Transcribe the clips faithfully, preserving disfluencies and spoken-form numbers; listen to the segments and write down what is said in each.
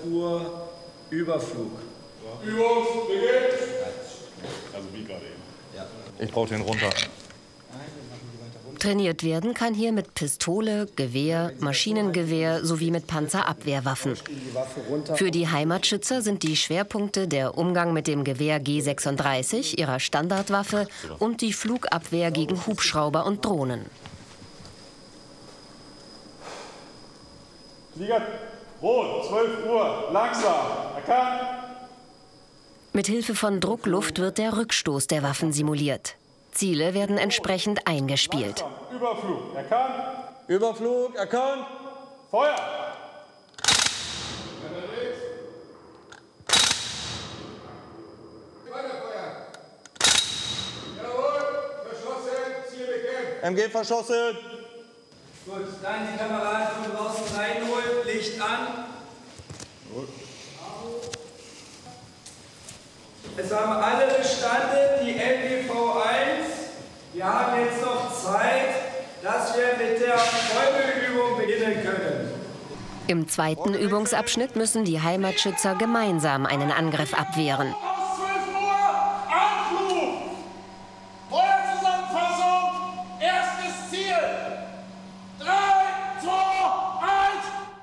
Uhr Überflug. Übungsbeginn. Also wie gerade eben. Ja. Ich brauche den runter. Trainiert werden kann hier mit Pistole, Gewehr, Maschinengewehr sowie mit Panzerabwehrwaffen. Für die Heimatschützer sind die Schwerpunkte der Umgang mit dem Gewehr G sechsunddreißig, ihrer Standardwaffe, und die Flugabwehr gegen Hubschrauber und Drohnen. Flieger rot, zwölf Uhr, langsam, erkannt. Mit Hilfe von Druckluft wird der Rückstoß der Waffen simuliert. Ziele werden entsprechend eingespielt. Langsam. Überflug, erkannt. Überflug erkannt. Feuer. M G verschossen. Gut, dann die Kameraden von draußen reinholen, Licht an. Es haben alle bestanden, die M G V eins. Wir haben jetzt noch Zeit, dass wir mit der Folgeübung beginnen können. Im zweiten Übungsabschnitt müssen die Heimatschützer gemeinsam einen Angriff abwehren. Aus zwölf Uhr, Anflug. Feuerzusammenfassung, erstes Ziel. drei, zwei, eins.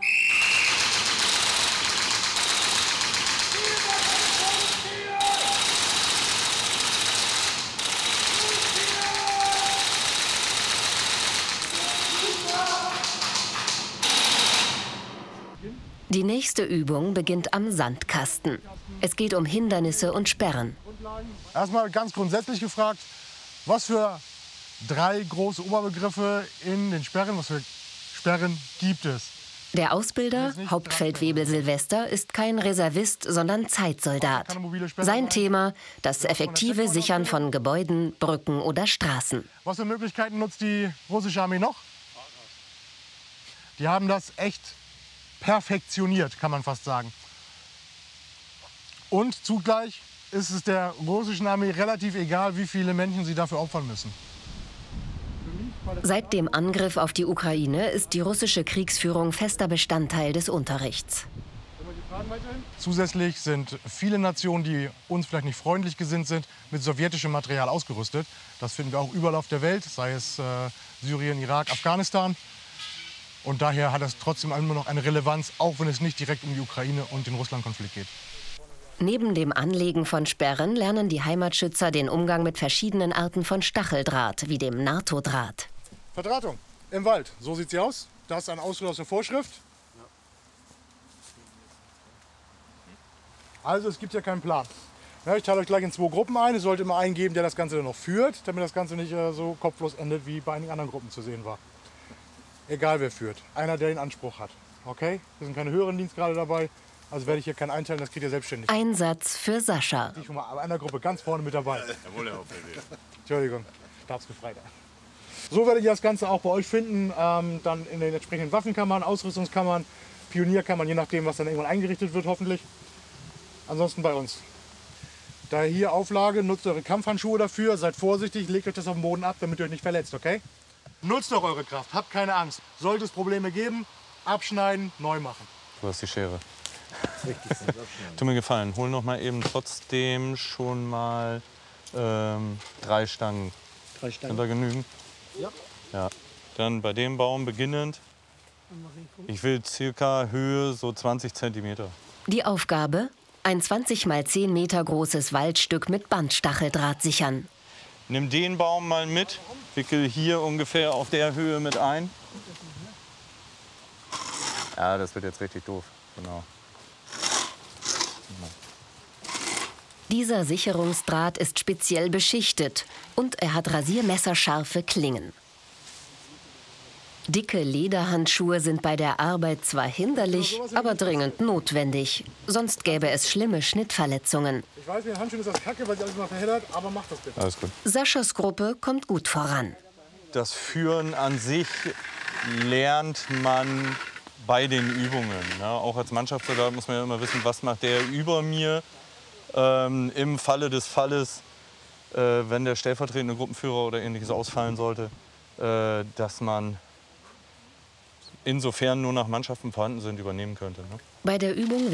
Die nächste Übung beginnt am Sandkasten. Es geht um Hindernisse und Sperren. Erstmal ganz grundsätzlich gefragt, was für drei große Oberbegriffe in den Sperren, was für Sperren gibt es? Der Ausbilder, Hauptfeldwebel Silvester, ist kein Reservist, sondern Zeitsoldat. Sein Thema: das effektive Sichern von Gebäuden, Brücken oder Straßen. Was für Möglichkeiten nutzt die russische Armee noch? Die haben das echt perfektioniert, kann man fast sagen. Und zugleich ist es der russischen Armee relativ egal, wie viele Menschen sie dafür opfern müssen. Seit dem Angriff auf die Ukraine ist die russische Kriegsführung fester Bestandteil des Unterrichts. Zusätzlich sind viele Nationen, die uns vielleicht nicht freundlich gesinnt sind, mit sowjetischem Material ausgerüstet. Das finden wir auch überall auf der Welt, sei es äh, Syrien, Irak, Afghanistan. Und daher hat das trotzdem immer noch eine Relevanz, auch wenn es nicht direkt um die Ukraine und den Russland-Konflikt geht. Neben dem Anlegen von Sperren lernen die Heimatschützer den Umgang mit verschiedenen Arten von Stacheldraht, wie dem NATO-Draht. Verdrahtung im Wald, so sieht sie aus. Das ist ein Ausdruck aus der Vorschrift. Also es gibt ja keinen Plan. Ja, ich teile euch gleich in zwei Gruppen ein. Es sollte immer einen geben, der das Ganze dann noch führt, damit das Ganze nicht äh, so kopflos endet, wie bei einigen anderen Gruppen zu sehen war. Egal wer führt, einer, der den Anspruch hat. Okay? Wir sind keine höheren Dienstgrade dabei, also werde ich hier keinen einteilen, das kriegt ihr selbstständig. Einsatz für Sascha. Ich bin mal einer Gruppe ganz vorne mit dabei. Jawohl, Herr Hauptfeldwebel. Entschuldigung, stabsbefreiter. So werdet ihr das Ganze auch bei euch finden, ähm, dann in den entsprechenden Waffenkammern, Ausrüstungskammern, Pionierkammern, je nachdem, was dann irgendwann eingerichtet wird, hoffentlich. Ansonsten bei uns. Daher hier Auflage, nutzt eure Kampfhandschuhe dafür, seid vorsichtig, legt euch das auf den Boden ab, damit ihr euch nicht verletzt, okay? Nutzt doch eure Kraft, habt keine Angst. Sollte es Probleme geben, abschneiden, neu machen. Du hast die Schere. Tut mir gefallen, hol noch mal eben trotzdem schon mal ähm, drei Stangen. Drei Stangen. Kann da genügen? Ja. Ja. Dann bei dem Baum beginnend. Ich will circa Höhe so zwanzig Zentimeter. Die Aufgabe: ein zwanzig mal zehn Meter großes Waldstück mit Bandstacheldraht sichern. Nimm den Baum mal mit, wickel hier ungefähr auf der Höhe mit ein. Ja, das wird jetzt richtig doof. Genau. Dieser Sicherungsdraht ist speziell beschichtet und er hat rasiermesserscharfe Klingen. Dicke Lederhandschuhe sind bei der Arbeit zwar hinderlich, aber dringend notwendig. Sonst gäbe es schlimme Schnittverletzungen. Ich weiß, mit den Handschuhen ist das kacke, weil sie alles mal verheddert, aber macht das bitte. Alles gut. Saschas Gruppe kommt gut voran. Das Führen an sich lernt man bei den Übungen. Ne? Auch als Mannschaftssoldat muss man ja immer wissen, was macht der über mir ähm, im Falle des Falles, äh, wenn der stellvertretende Gruppenführer oder Ähnliches ausfallen sollte, äh, dass man insofern nur nach Mannschaften vorhanden sind, übernehmen könnte. Ne? Bei der Übung